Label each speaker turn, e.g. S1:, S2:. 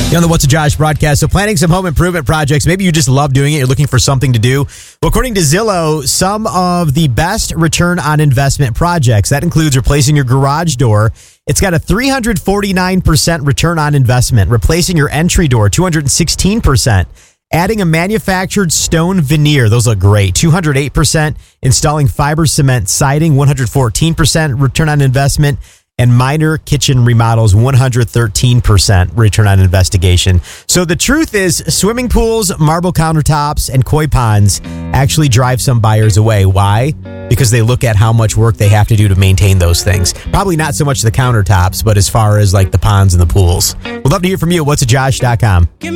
S1: On the What's a Josh broadcast. So planning some home improvement projects. Maybe you just love doing it. You're looking for something to do. Well, according to Zillow, some of the best return on investment projects, that includes replacing your garage door. It's got a 349% return on investment. Replacing your entry door, 216%. Adding a manufactured stone veneer. Those look great. 208%. Installing fiber cement siding, 114% return on investment. And minor kitchen remodels, 113% return on investigation. So the truth is, swimming pools, marble countertops, and koi ponds actually drive some buyers away. Why? Because they look at how much work they have to do to maintain those things. Probably not so much the countertops, but as far as like the ponds and the pools. We'd love to hear from you at whatsajosh.com.